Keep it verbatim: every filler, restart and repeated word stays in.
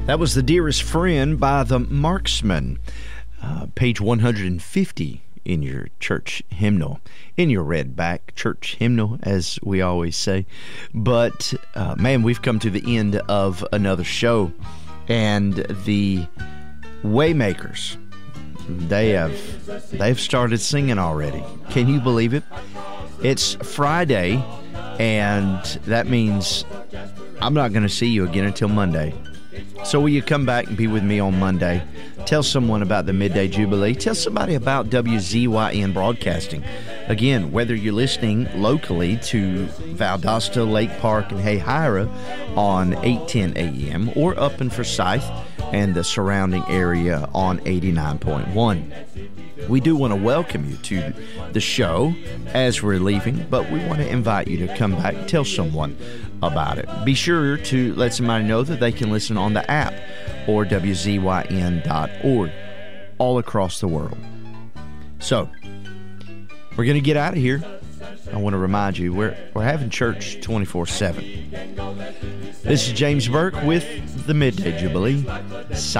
That was The Dearest Friend by the Marksmen, uh, page one hundred fifty in your church hymnal, in your red back church hymnal, as we always say. But, uh, man, we've come to the end of another show, and the Waymakers, they have, they've started singing already. Can you believe it? It's Friday, and that means I'm not going to see you again until Monday. So will you come back and be with me on Monday? Tell someone about the Midday Jubilee. Tell somebody about W Z Y N Broadcasting. Again, whether you're listening locally to Valdosta, Lake Park, and Hayhira on eight ten A M or up in Forsyth and the surrounding area on eighty-nine point one. We do want to welcome you to the show as we're leaving, but we want to invite you to come back and tell someone about it. Be sure to let somebody know that they can listen on the app or W Z Y N dot org all across the world. So, we're going to get out of here. I want to remind you, we're, we're having church twenty-four seven. This is James Burke with the Midday Jubilee.